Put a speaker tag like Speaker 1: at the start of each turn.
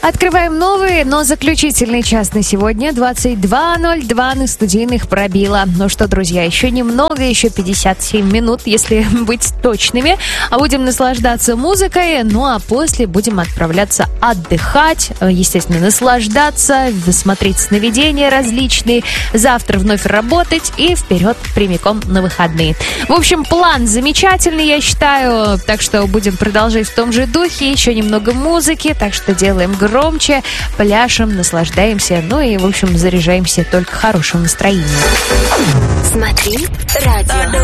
Speaker 1: Открываем новый, но заключительный час на сегодня. 22:02 на студийных пробило. Ну что, друзья, еще немного, еще 57 минут, если быть точными. А будем наслаждаться музыкой, ну а после будем отправляться отдыхать, естественно, наслаждаться, смотреть сновидения различные, завтра вновь работать и вперед прямиком на выходные. В общем, план замечательный, я считаю, так что будем продолжать в том же духе, еще немного музыки, так что делаем громче, пляшем, наслаждаемся, ну и, в общем, заряжаемся только хорошим настроением.
Speaker 2: Смотри радио.